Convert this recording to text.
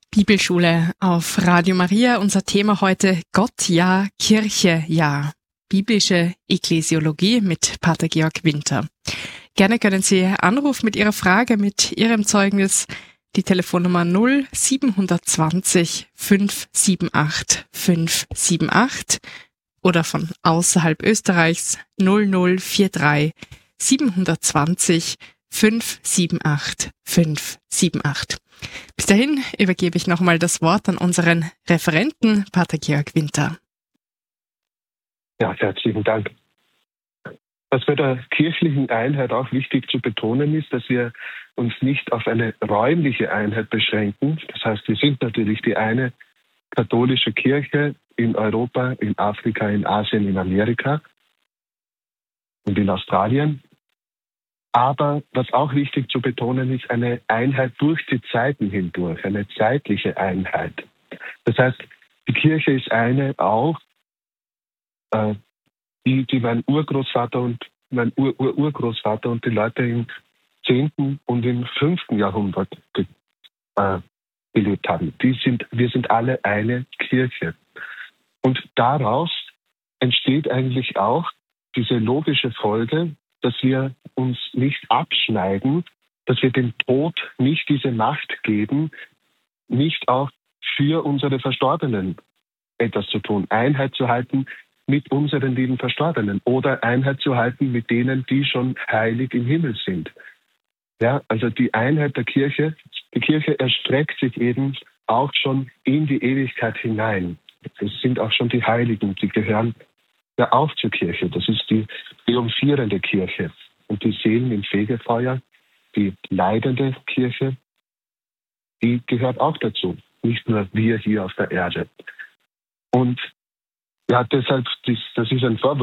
Bibelschule auf Radio Maria. Unser Thema heute: Gott ja, Kirche ja. Biblische Ekklesiologie mit Pater Georg Winter. Gerne können Sie anrufen mit Ihrer Frage, mit Ihrem Zeugnis. Die Telefonnummer 0720 578 578 oder von außerhalb Österreichs 0043 720 578 578. Bis dahin übergebe ich nochmal das Wort an unseren Referenten, Pater Georg Winter. Ja, herzlichen Dank. Was bei der kirchlichen Einheit auch wichtig zu betonen ist, dass wir uns nicht auf eine räumliche Einheit beschränken. Das heißt, wir sind natürlich die eine katholische Kirche in Europa, in Afrika, in Asien, in Amerika und in Australien. Aber was auch wichtig zu betonen ist, eine Einheit durch die Zeiten hindurch, eine zeitliche Einheit. Das heißt, die Kirche ist eine auch, die mein Urgroßvater und mein Urgroßvater und die Leute im 10. und im 5. Jahrhundert gelebt haben. Wir sind alle eine Kirche. Und daraus entsteht eigentlich auch diese logische Folge, dass wir uns nicht abschneiden, dass wir dem Tod nicht diese Macht geben, nicht auch für unsere Verstorbenen etwas zu tun, Einheit zu halten mit unseren lieben Verstorbenen oder Einheit zu halten mit denen, die schon heilig im Himmel sind. Ja, also die Einheit der Kirche, die Kirche erstreckt sich eben auch schon in die Ewigkeit hinein. Es sind auch schon die Heiligen, die gehören ja auch zur Kirche. Das ist die triumphierende Kirche. Und die Seelen im Fegefeuer, die leidende Kirche, die gehört auch dazu. Nicht nur wir hier auf der Erde. Und ja, deshalb, das ist ein Vorwurf.